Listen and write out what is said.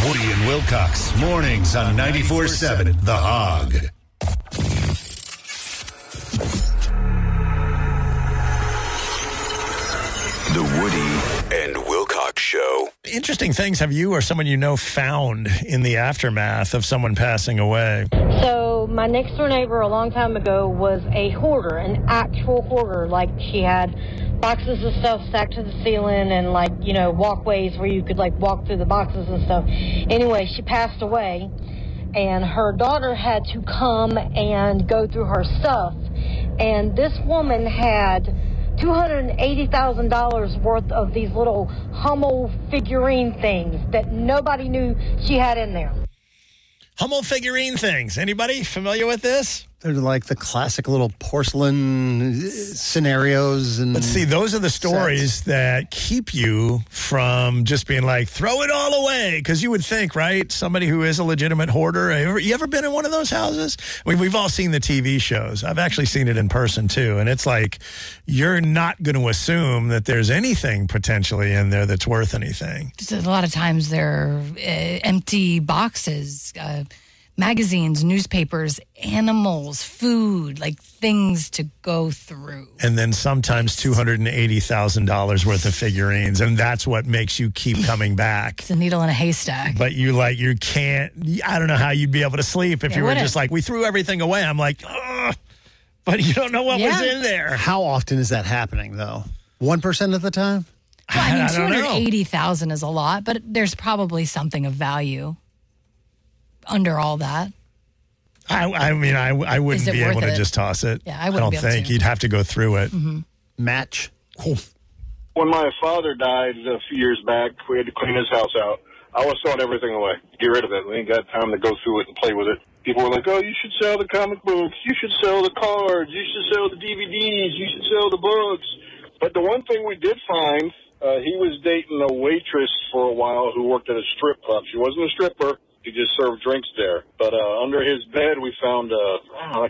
Woody and Wilcox, mornings on 94.7 The Hog. The Woody and Wilcox Show. Interesting things have you or someone you know found in the aftermath of someone passing away? So my next door neighbor a long time ago was a hoarder, an actual hoarder. Like, she had boxes of stuff stacked to the ceiling and, like, you know, walkways where you could, like, walk through the boxes and stuff. Anyway, she passed away, and her daughter had to come and go through her stuff. And this woman had $280,000 worth of these little Hummel figurine things that nobody knew she had in there. Hummel figurine things. Anybody familiar with this? They're like the classic little porcelain scenarios. But see, those are the stories that keep you from just being like, throw it all away. Because you would think, right, somebody who is a legitimate hoarder, you ever been in one of those houses? We've all seen the TV shows. I've actually seen it in person, too. And it's like, you're not going to assume that there's anything potentially in there that's worth anything. Just a lot of times they're empty boxes, magazines, newspapers, animals, food, like things to go through. And then sometimes $280,000 worth of figurines. And that's what makes you keep coming back. It's a needle in a haystack. But you can't, I don't know how you'd be able to sleep if you were just like, we threw everything away. I'm like, ugh. But you don't know what was in there. How often is that happening, though? 1% of the time? Well, I mean, 280,000 is a lot, but there's probably something of value under all that. I mean, I wouldn't be able to just toss it. Yeah, I wouldn't don't think. You'd have to go through it. Mm-hmm. Match. When my father died a few years back, we had to clean his house out. I was throwing everything away. Get rid of it. We ain't got time to go through it and play with it. People were like, oh, you should sell the comic books. You should sell the cards. You should sell the DVDs. You should sell the books. But the one thing we did find, he was dating a waitress for a while who worked at a strip club. She wasn't a stripper. He just served drinks there. But under his bed, we found,